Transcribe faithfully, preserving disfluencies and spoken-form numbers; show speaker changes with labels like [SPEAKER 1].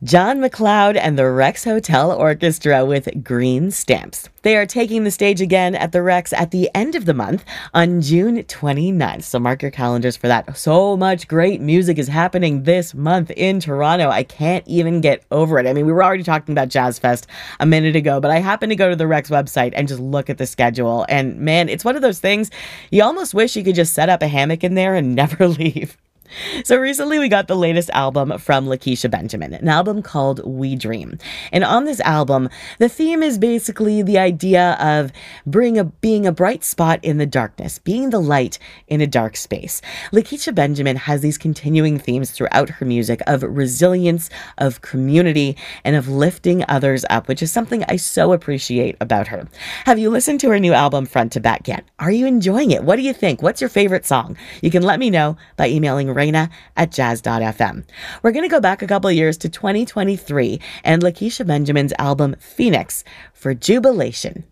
[SPEAKER 1] John McLeod and the Rex Hotel Orchestra with Green Stamps. They are taking the stage again at the Rex at the end of the month on June twenty-ninth. So mark your calendars for that. So much great music is happening this month in Toronto. I can't even get over it. I mean, we were already talking about Jazz Fest a minute ago, but I happened to go to the Rex website and just look at the schedule. And man, it's one of those things you almost wish you could just set up a hammock in there and never leave. So recently we got the latest album from Lakecia Benjamin, an album called We Dream. And on this album, the theme is basically the idea of bring a, being a bright spot in the darkness, being the light in a dark space. Lakecia Benjamin has these continuing themes throughout her music of resilience, of community, and of lifting others up, which is something I so appreciate about her. Have you listened to her new album front to back yet? Are you enjoying it? What do you think? What's your favorite song? You can let me know by emailing Raina at jazz dot f m. We're going to go back a couple of years to twenty twenty-three and Lakecia Benjamin's album Phoenix for Jubilation.